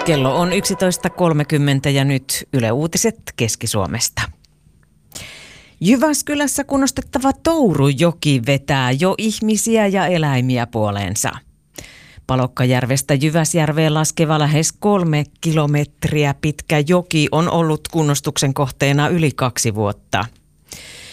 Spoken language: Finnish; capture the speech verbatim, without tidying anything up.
Kello on yksitoista kolmekymmentä ja nyt Yle Uutiset Keski-Suomesta. Jyväskylässä kunnostettava Tourujoki vetää jo ihmisiä ja eläimiä puoleensa. Palokkajärvestä Jyväsjärveen laskeva lähes kolme kilometriä pitkä joki on ollut kunnostuksen kohteena yli kaksi vuotta.